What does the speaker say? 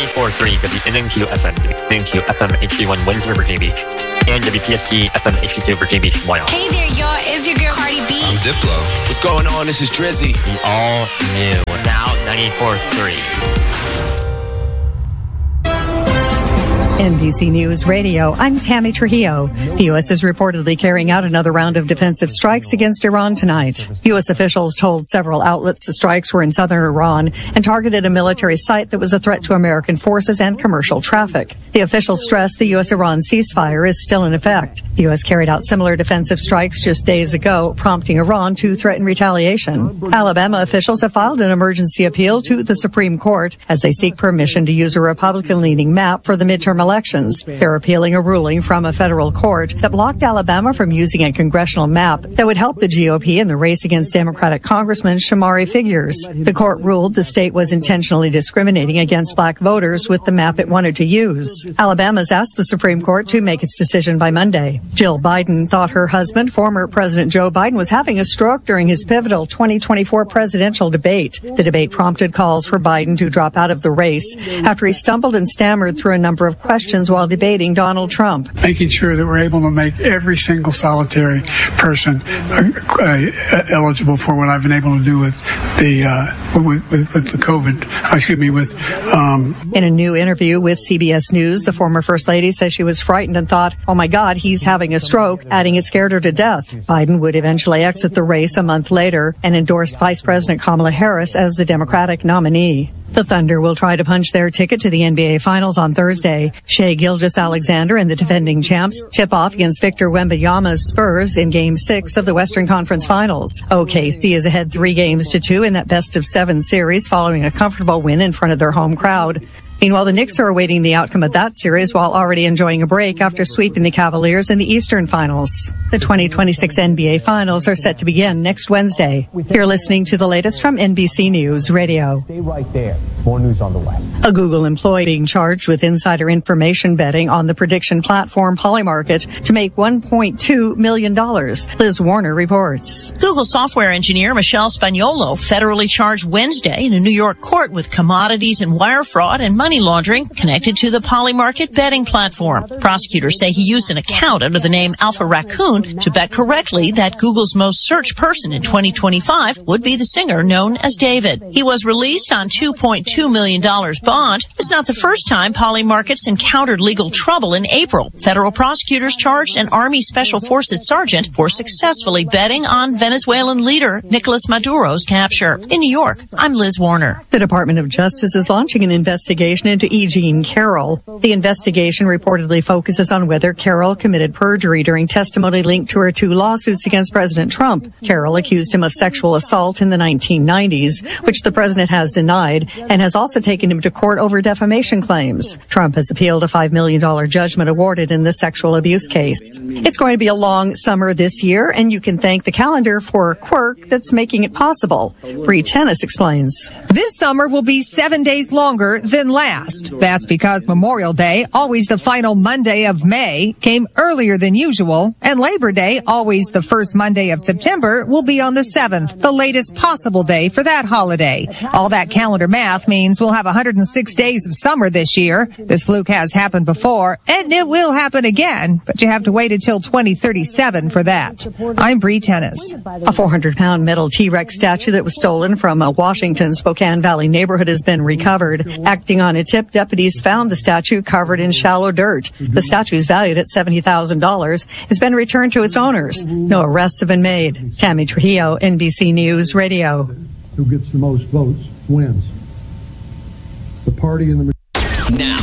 94.3 WNNQ FM, WNNQ FM HD1 Windsor, Virginia Beach, and WPSC FM HD2 Virginia Beach, Wyoming. Hey there, y'all. It's your girl Cardi B. I'm Diplo. What's going on? This is Drizzy. The all new, now 94.3. NBC News Radio, I'm Tammy Trujillo. The U.S. is reportedly carrying out another round of defensive strikes against Iran tonight. U.S. officials told several outlets the strikes were in southern Iran and targeted a military site that was a threat to American forces and commercial traffic. The officials stressed the U.S.-Iran ceasefire is still in effect. The U.S. carried out similar defensive strikes just days ago, prompting Iran to threaten retaliation. Alabama officials have filed an emergency appeal to the Supreme Court as they seek permission to use a Republican-leaning map for the midterm elections. They're appealing a ruling from a federal court that blocked Alabama from using a congressional map that would help the GOP in the race against Democratic Congressman Shamari Figures. The court ruled the state was intentionally discriminating against black voters with the map it wanted to use. Alabama's asked the Supreme Court to make its decision by Monday. Jill Biden thought her husband, former President Joe Biden, was having a stroke during his pivotal 2024 presidential debate. The debate prompted calls for Biden to drop out of the race after he stumbled and stammered through a number of questions while debating Donald Trump. Making sure that we're able to make every single solitary person eligible for what I've been able to do with the COVID. In a new interview with CBS News, the former First Lady says she was frightened and thought, "Oh my God, he's having a stroke," adding it scared her to death. Biden would eventually exit the race a month later and endorsed Vice President Kamala Harris as the Democratic nominee. The Thunder will try to punch their ticket to the NBA Finals on Thursday. Shai Gilgeous-Alexander and the defending champs tip off against Victor Wembanyama's Spurs in Game 6 of the Western Conference Finals. OKC is ahead 3-2 in that best-of-7 series following a comfortable win in front of their home crowd. Meanwhile, the Knicks are awaiting the outcome of that series while already enjoying a break after sweeping the Cavaliers in the Eastern Finals. The 2026 NBA Finals are set to begin next Wednesday. You're listening to the latest from NBC News Radio. Stay right there. More news on the way. A Google employee being charged with insider information betting on the prediction platform Polymarket to make $1.2 million. Liz Warner reports. Google software engineer Michelle Spagnolo federally charged Wednesday in a New York court with commodities and wire fraud and money laundering connected to the Polymarket betting platform. Prosecutors say he used an account under the name Alpha Raccoon to bet correctly that Google's most searched person in 2025 would be the singer known as David. He was released on $2.2 million bond. It's not the first time Polymarket's encountered legal trouble. In April, federal prosecutors charged an Army Special Forces sergeant for successfully betting on Venezuelan leader Nicolas Maduro's capture. In New York, I'm Liz Warner. The Department of Justice is launching an investigation into E. Jean Carroll. The investigation reportedly focuses on whether Carroll committed perjury during testimony linked to her 2 lawsuits against President Trump. Carroll accused him of sexual assault in the 1990s, which the president has denied, and has also taken him to court over defamation claims. Trump has appealed a $5 million judgment awarded in the sexual abuse case. It's going to be a long summer this year, and you can thank the calendar for a quirk that's making it possible. Bree Tennis explains. This summer will be 7 days longer than last. That's because Memorial Day, always the final Monday of May, came earlier than usual, and Labor Day, always the first Monday of September, will be on the 7th, the latest possible day for that holiday. All that calendar math means we'll have 106 days of summer this year. This fluke has happened before, and it will happen again, but you have to wait until 2037 for that. I'm Bree Tennis. A 400-pound metal T-Rex statue that was stolen from a Washington Spokane Valley neighborhood has been recovered. Acting on a tip, deputies found the statue covered in shallow dirt. The statue is valued at $70,000. It's been returned to its owners. No arrests have been made. Tammy Trujillo, NBC News Radio. Who gets the most votes wins. The party in the... Now,